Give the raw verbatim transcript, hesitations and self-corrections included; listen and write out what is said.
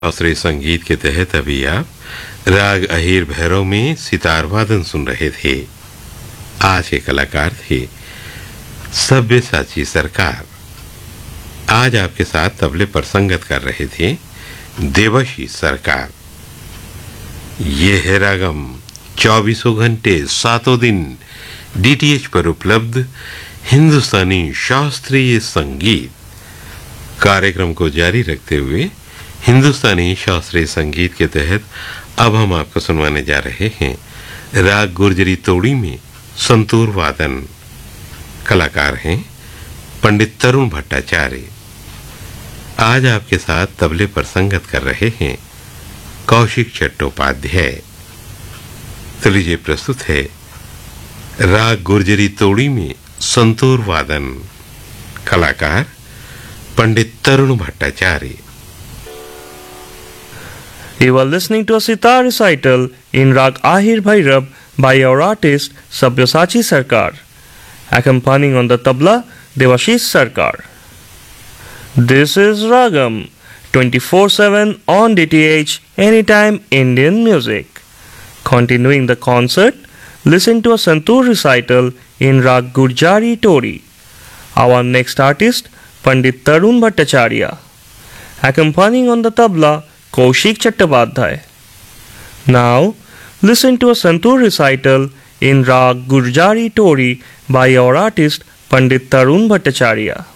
शास्त्रीय संगीत के तहत अभी आप राग अहिर भैरव में सितार वादन सुन रहे थे। आज के कलाकार थे सब्यसाची सरकार। आज आपके साथ तबले पर संगत कर रहे थे देवशी सरकार। ये है रागम चौबीसों घंटे सातों दिन डीटीएच पर उपलब्ध हिंदुस्तानी शास्त्रीय संगीत। कार्यक्रम को जारी रखते हुए हिंदुस्तानी शास्त्रीय संगीत के तहत अब हम आपको सुनवाने जा रहे हैं राग गुर्जरी तोड़ी में संतूर वादन। कलाकार हैं पंडित तरुण भट्टाचार्य। आज आपके साथ तबले पर संगत कर रहे हैं कौशिक चट्टोपाध्याय। तो लीजिए प्रस्तुत है राग गुर्जरी तोड़ी में संतूर वादन। कलाकार पंडित तरुण Bhattacharya. You are listening to a sitar recital in Rag Ahir Bhairav by our artist Sabyasachi Sarkar, accompanying on the tabla Devashish Sarkar. This is Ragam twenty-four seven on D T H Anytime Indian Music. Continuing the concert, listen to a santoor recital in Rag Gurjari Tori. Our next artist Pandit Tarun Bhattacharya, accompanying on the tabla Kaushik Chattopadhyay. Now, listen to a santoor recital in Rag Gurjari Tori by our artist Pandit Tarun Bhattacharya.